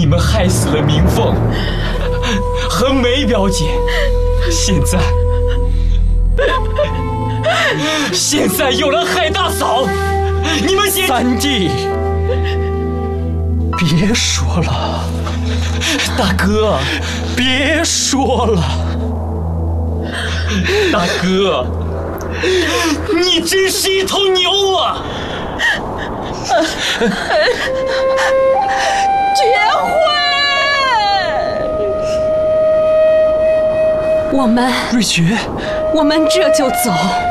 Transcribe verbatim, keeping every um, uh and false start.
们害死了明凤和梅表姐，现在现在又来害大嫂，你们先…… 三弟，别说了， 大哥， 别说了， 大哥，你真是一头牛啊！ 绝会！我们瑞觉， 我们这就走。